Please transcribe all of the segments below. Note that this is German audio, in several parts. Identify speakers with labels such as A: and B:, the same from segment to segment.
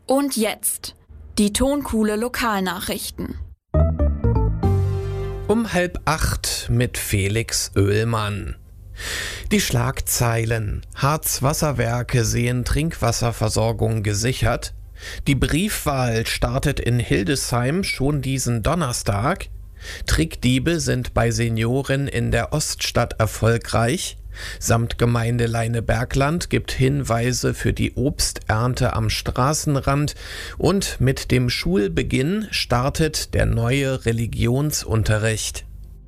A: Und jetzt die Tonkuhle Lokalnachrichten.
B: Um 7:30 mit Felix Oehlmann. Die Schlagzeilen: Harzwasserwerke sehen Trinkwasserversorgung gesichert. Die Briefwahl startet in Hildesheim schon diesen Donnerstag. Trickdiebe sind bei Senioren in der Oststadt erfolgreich. Samtgemeinde Leinebergland gibt Hinweise für die Obsternte am Straßenrand. Und mit dem Schulbeginn startet der neue Religionsunterricht.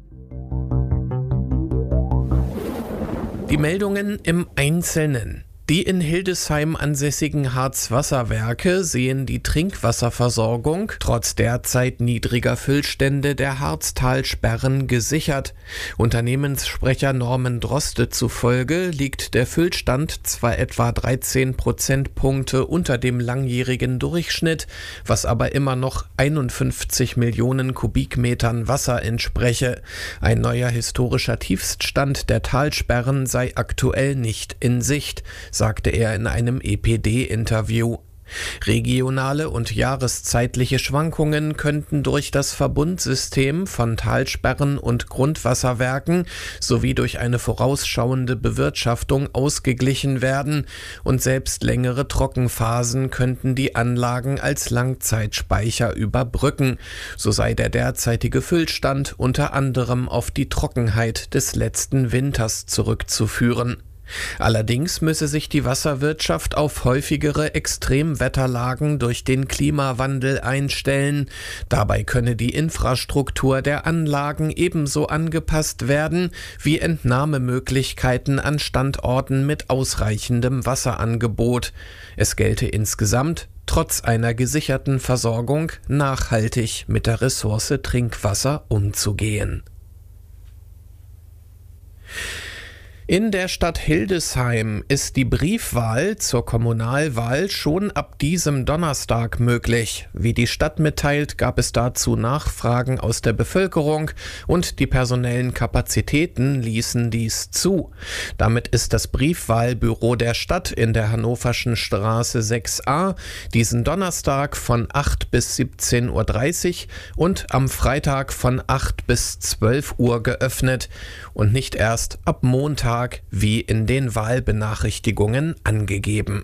B: Die Meldungen im Einzelnen. Die in Hildesheim ansässigen Harzwasserwerke sehen die Trinkwasserversorgung trotz derzeit niedriger Füllstände der Harztalsperren gesichert. Unternehmenssprecher Norman Droste zufolge liegt der Füllstand zwar etwa 13 Prozentpunkte unter dem langjährigen Durchschnitt, was aber immer noch 51 Millionen Kubikmetern Wasser entspreche. Ein neuer historischer Tiefststand der Talsperren sei aktuell nicht in Sicht, sagte er in einem EPD-Interview. Regionale und jahreszeitliche Schwankungen könnten durch das Verbundsystem von Talsperren und Grundwasserwerken sowie durch eine vorausschauende Bewirtschaftung ausgeglichen werden, und selbst längere Trockenphasen könnten die Anlagen als Langzeitspeicher überbrücken. So sei der derzeitige Füllstand unter anderem auf die Trockenheit des letzten Winters zurückzuführen. Allerdings müsse sich die Wasserwirtschaft auf häufigere Extremwetterlagen durch den Klimawandel einstellen. Dabei könne die Infrastruktur der Anlagen ebenso angepasst werden wie Entnahmemöglichkeiten an Standorten mit ausreichendem Wasserangebot. Es gelte insgesamt, trotz einer gesicherten Versorgung, nachhaltig mit der Ressource Trinkwasser umzugehen. In der Stadt Hildesheim ist die Briefwahl zur Kommunalwahl schon ab diesem Donnerstag möglich. Wie die Stadt mitteilt, gab es dazu Nachfragen aus der Bevölkerung und die personellen Kapazitäten ließen dies zu. Damit ist das Briefwahlbüro der Stadt in der Hannoverschen Straße 6a diesen Donnerstag von 8 bis 17:30 Uhr und am Freitag von 8 bis 12 Uhr geöffnet und nicht erst ab Montag wie in den Wahlbenachrichtigungen angegeben.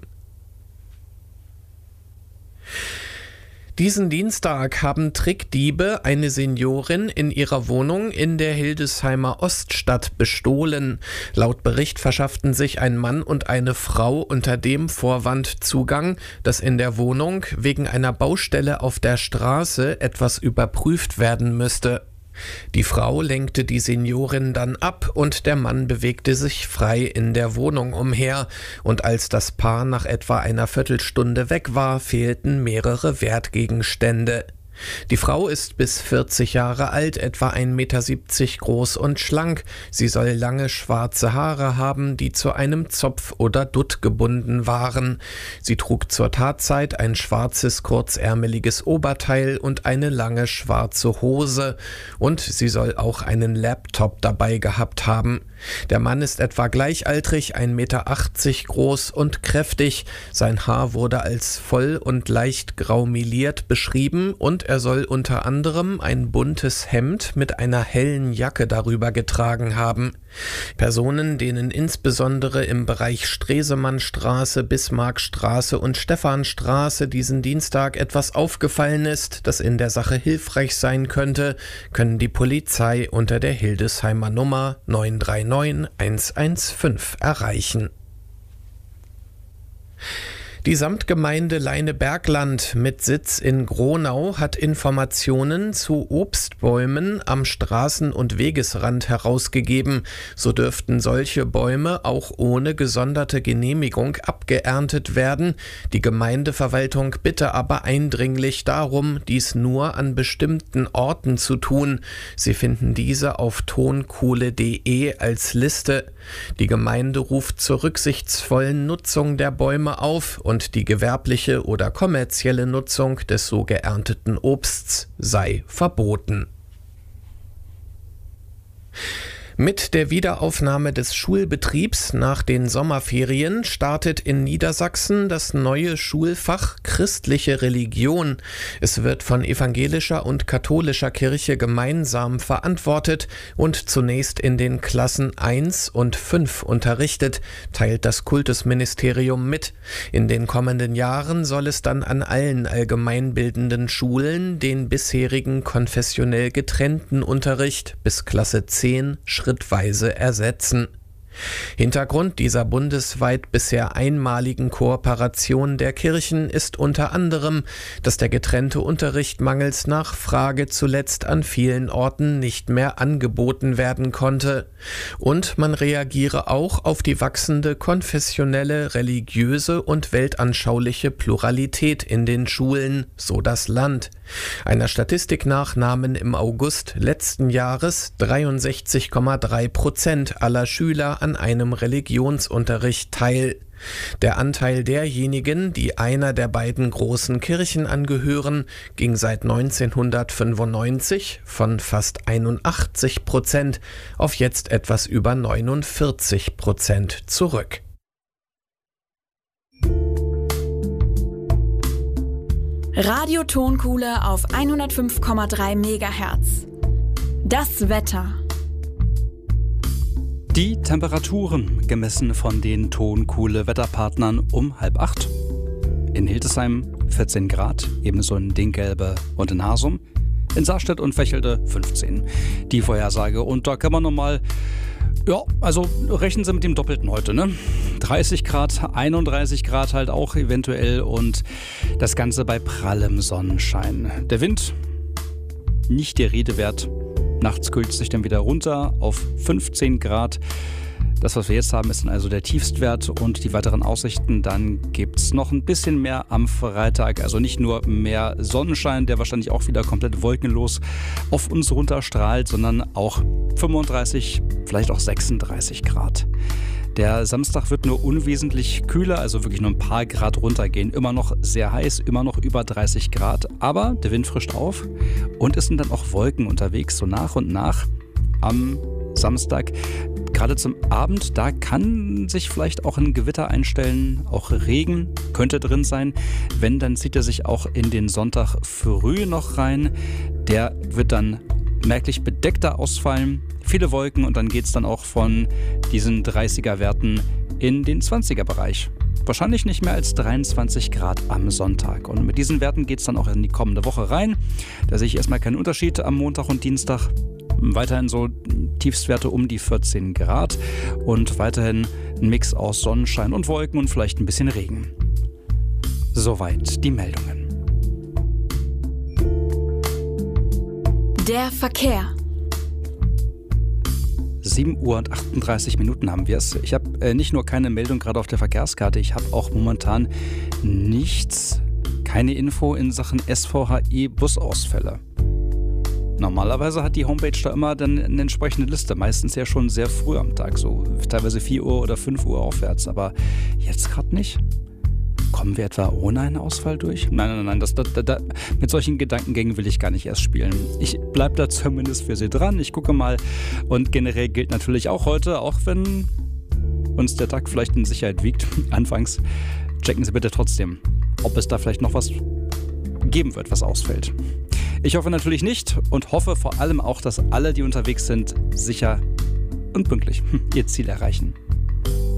B: Diesen Dienstag haben Trickdiebe eine Seniorin in ihrer Wohnung in der Hildesheimer Oststadt bestohlen. Laut Bericht verschafften sich ein Mann und eine Frau unter dem Vorwand Zugang, dass in der Wohnung wegen einer Baustelle auf der Straße etwas überprüft werden müsste. Die Frau lenkte die Seniorin dann ab und der Mann bewegte sich frei in der Wohnung umher. Und als das Paar nach etwa einer Viertelstunde weg war, fehlten mehrere Wertgegenstände. Die Frau ist bis 40 Jahre alt, etwa 1,70 Meter groß und schlank. Sie soll lange schwarze Haare haben, die zu einem Zopf oder Dutt gebunden waren. Sie trug zur Tatzeit ein schwarzes, kurzärmeliges Oberteil und eine lange schwarze Hose. Und sie soll auch einen Laptop dabei gehabt haben. Der Mann ist etwa gleichaltrig, 1,80 Meter groß und kräftig. Sein Haar wurde als voll und leicht grau meliert beschrieben und er soll unter anderem ein buntes Hemd mit einer hellen Jacke darüber getragen haben. Personen, denen insbesondere im Bereich Stresemannstraße, Bismarckstraße und Stephanstraße diesen Dienstag etwas aufgefallen ist, das in der Sache hilfreich sein könnte, können die Polizei unter der Hildesheimer Nummer 939 115 erreichen. Die Samtgemeinde Leinebergland mit Sitz in Gronau hat Informationen zu Obstbäumen am Straßen- und Wegesrand herausgegeben. So dürften solche Bäume auch ohne gesonderte Genehmigung abgeerntet werden. Die Gemeindeverwaltung bitte aber eindringlich darum, dies nur an bestimmten Orten zu tun. Sie finden diese auf tonkuhle.de als Liste. Die Gemeinde ruft zur rücksichtsvollen Nutzung der Bäume auf und die gewerbliche oder kommerzielle Nutzung des so geernteten Obsts sei verboten. Mit der Wiederaufnahme des Schulbetriebs nach den Sommerferien startet in Niedersachsen das neue Schulfach Christliche Religion. Es wird von evangelischer und katholischer Kirche gemeinsam verantwortet und zunächst in den Klassen 1 und 5 unterrichtet, teilt das Kultusministerium mit. In den kommenden Jahren soll es dann an allen allgemeinbildenden Schulen den bisherigen konfessionell getrennten Unterricht bis Klasse 10 schrittweise ersetzen. Hintergrund dieser bundesweit bisher einmaligen Kooperation der Kirchen ist unter anderem, dass der getrennte Unterricht mangels Nachfrage zuletzt an vielen Orten nicht mehr angeboten werden konnte. Und man reagiere auch auf die wachsende konfessionelle, religiöse und weltanschauliche Pluralität in den Schulen, so das Land. Einer Statistik nach nahmen im August letzten Jahres 63,3% aller Schüler an einem Religionsunterricht teil. Der Anteil derjenigen, die einer der beiden großen Kirchen angehören, ging seit 1995 von fast 81% auf jetzt etwas über 49% zurück.
A: Radio Tonkuhle auf 105,3 MHz. Das Wetter.
C: Die Temperaturen gemessen von den Tonkuhle-Wetterpartnern um 7:30. In Hildesheim 14 Grad, ebenso in Dinkgelbe und in Hasum. In Sarstedt und Vechelde 15. Die Vorhersage. Und da kann man nochmal, rechnen Sie mit dem Doppelten heute, ne? 30 Grad, 31 Grad halt auch eventuell und das Ganze bei prallem Sonnenschein. Der Wind, nicht der Rede wert. Nachts kühlt es sich dann wieder runter auf 15 Grad. Das, was wir jetzt haben, ist dann also der Tiefstwert und die weiteren Aussichten. Dann gibt es noch ein bisschen mehr am Freitag. Also nicht nur mehr Sonnenschein, der wahrscheinlich auch wieder komplett wolkenlos auf uns runterstrahlt, sondern auch 35, vielleicht auch 36 Grad. Der Samstag wird nur unwesentlich kühler, also wirklich nur ein paar Grad runtergehen. Immer noch sehr heiß, immer noch über 30 Grad. Aber der Wind frischt auf und es sind dann auch Wolken unterwegs, so nach und nach am Samstag. Gerade zum Abend, da kann sich vielleicht auch ein Gewitter einstellen, auch Regen könnte drin sein. Wenn, dann zieht er sich auch in den Sonntag früh noch rein. Der wird dann merklich bedeckter ausfallen. Viele Wolken und dann geht es dann auch von diesen 30er-Werten in den 20er-Bereich. Wahrscheinlich nicht mehr als 23 Grad am Sonntag. Und mit diesen Werten geht es dann auch in die kommende Woche rein. Da sehe ich erstmal keinen Unterschied am Montag und Dienstag. Weiterhin so Tiefstwerte um die 14 Grad und weiterhin ein Mix aus Sonnenschein und Wolken und vielleicht ein bisschen Regen. Soweit die Meldungen.
A: Der Verkehr.
C: 7 Uhr und 38 Minuten haben wir es. Ich habe nicht nur keine Meldung gerade auf der Verkehrskarte, ich habe auch momentan keine Info in Sachen SVHI-Busausfälle. Normalerweise hat die Homepage da immer dann eine entsprechende Liste, meistens ja schon sehr früh am Tag, so teilweise 4 Uhr oder 5 Uhr aufwärts, aber jetzt gerade nicht. Kommen wir etwa ohne einen Ausfall durch? Nein, mit solchen Gedankengängen will ich gar nicht erst spielen. Ich bleibe da zumindest für Sie dran, ich gucke mal und generell gilt natürlich auch heute, auch wenn uns der Tag vielleicht in Sicherheit wiegt, anfangs, checken Sie bitte trotzdem, ob es da vielleicht noch was geben wird, was ausfällt. Ich hoffe natürlich nicht und hoffe vor allem auch, dass alle, die unterwegs sind, sicher und pünktlich ihr Ziel erreichen.